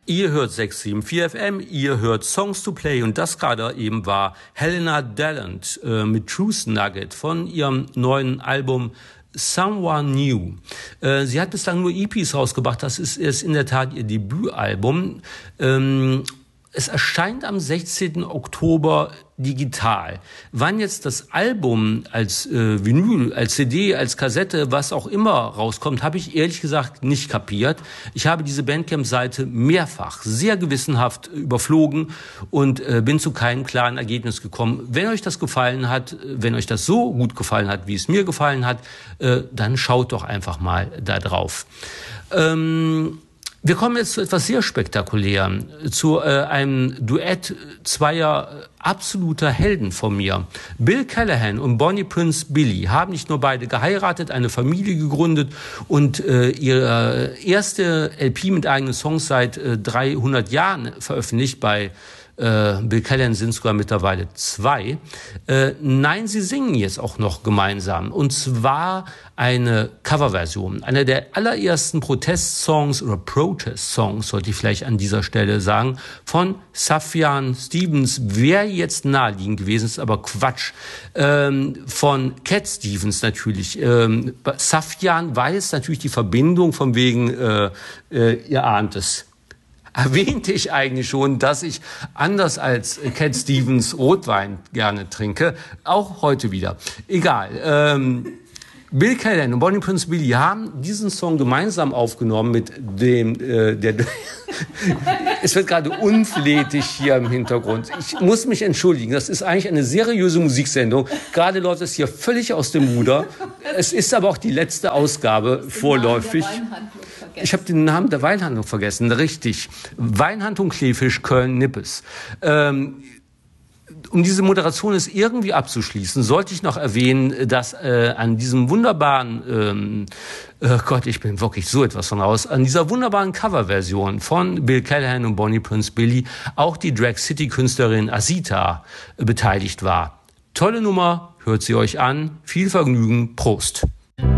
Ihr hört 674 FM, ihr hört Songs to Play und das gerade eben war Helena Dallant mit Truth Nugget von ihrem neuen Album Someone New. Sie hat bislang nur EPs rausgebracht, das ist in der Tat ihr Debütalbum. Es erscheint am 16. Oktober digital. Wann jetzt das Album als Vinyl, als CD, als Kassette, was auch immer rauskommt, habe ich ehrlich gesagt nicht kapiert. Ich habe diese Bandcamp-Seite mehrfach sehr gewissenhaft überflogen und bin zu keinem klaren Ergebnis gekommen. Wenn euch das gefallen hat, wenn euch das so gut gefallen hat, wie es mir gefallen hat, dann schaut doch einfach mal da drauf. Wir kommen jetzt zu etwas sehr Spektakulärem, zu einem Duett zweier absoluter Helden von mir. Bill Callahan und Bonnie Prince Billy haben nicht nur beide geheiratet, eine Familie gegründet und ihre erste LP mit eigenen Songs seit 300 Jahren veröffentlicht. Bei Bill Callahan sind sogar mittlerweile 2. Nein, sie singen jetzt auch noch gemeinsam. Und zwar eine Coverversion. Einer der allerersten Protest-Songs oder Protest-Songs, sollte ich vielleicht an dieser Stelle sagen, von Sufjan Stevens. Wäre jetzt naheliegend gewesen, ist aber Quatsch. Von Cat Stevens natürlich. Sufjan weiß natürlich die Verbindung von wegen, ihr ahnt es. Erwähnte ich eigentlich schon, dass ich anders als Cat Stevens Rotwein gerne trinke, auch heute wieder. Egal. Bill Callahan und Bonnie Prince Billy haben diesen Song gemeinsam aufgenommen mit dem, es wird gerade unflätig hier im Hintergrund. Ich muss mich entschuldigen, das ist eigentlich eine seriöse Musiksendung. Gerade läuft es hier völlig aus dem Ruder. Es ist aber auch die letzte Ausgabe vorläufig. Ich habe den Namen der Weinhandlung vergessen, richtig. Weinhandlung Kleefisch, Köln-Nippes. Um diese Moderation es irgendwie abzuschließen, sollte ich noch erwähnen, dass an diesem wunderbaren, Gott, ich bin wirklich so etwas von raus, an dieser wunderbaren Coverversion von Bill Callahan und Bonnie Prince Billy auch die Drag City-Künstlerin Asita beteiligt war. Tolle Nummer, hört sie euch an, viel Vergnügen, Prost.